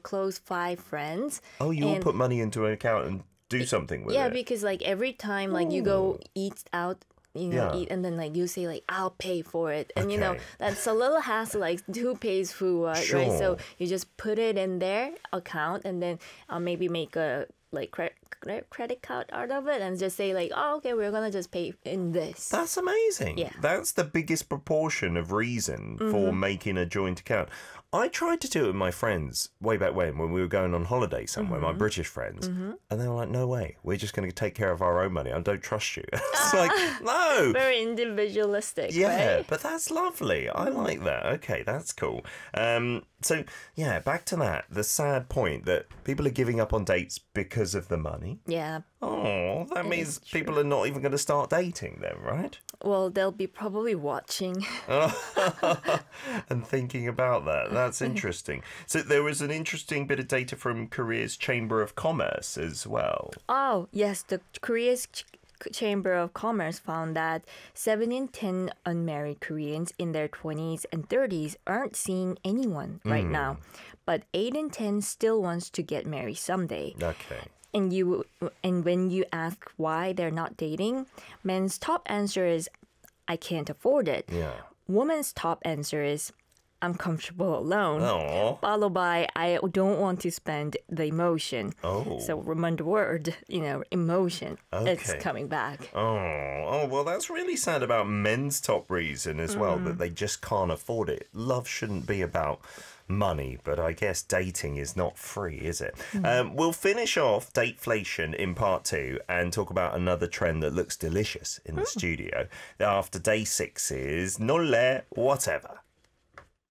close 5 friends. Oh, you all put money into an account and do something with it? Yeah, because like every time like you go eat out, eat, and then like you say like I'll pay for it, and that's a little hassle, like who pays who, right? So you just put it in their account, and then maybe make a like credit card out of it, and just say like, oh, okay, we're gonna just pay in this. That's amazing. Yeah, that's the biggest proportion of reason for making a joint account. I tried to do it with my friends way back when we were going on holiday somewhere, my British friends, and they were like, no way, we're just going to take care of our own money. I don't trust you. It's like, no. Very individualistic, yeah, right? But that's lovely. I like that. Okay, that's cool. So, yeah, back to that. The sad point that people are giving up on dates because of the money. Yeah. Oh, that means people are not even going to start dating then, right? Well, they'll be probably watching. And thinking about that. That's interesting. So there was an interesting bit of data from Korea's Chamber of Commerce as well. Oh, yes. The Korea's Chamber of Commerce found that 7 in 10 unmarried Koreans in their 20s and 30s aren't seeing anyone right now. But 8 in 10 still wants to get married someday. Okay. And when you ask why they're not dating, men's top answer is, I can't afford it. Yeah. Woman's top answer is, I'm comfortable alone. Oh. Followed by, I don't want to spend the emotion. Oh. So remember the word, emotion. Okay. It's coming back. Oh, well, that's really sad about men's top reason as well, that they just can't afford it. Love shouldn't be about money, but I guess dating is not free, is it? We'll finish off Dateflation in part 2 and talk about another trend that looks delicious in the studio. After day 6 is Nolle Whatever.